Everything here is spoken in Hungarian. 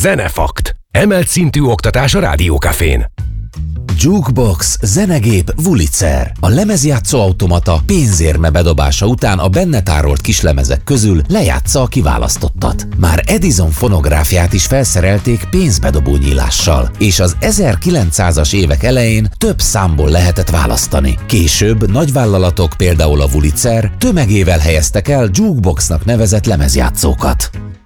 Zenefakt. Emelt szintű oktatás a Rádiókafén. Jukebox, zenegép, Wurlitzer. A lemezjátszóautomata pénzérme bedobása után a benne tárolt kislemezek közül lejátsza a kiválasztottat. Már Edison fonográfját is felszerelték pénzbedobó nyílással, és az 1900-as évek elején több számból lehetett választani. Később nagyvállalatok, például a Wurlitzer tömegével helyeztek el Jukeboxnak nevezett lemezjátszókat.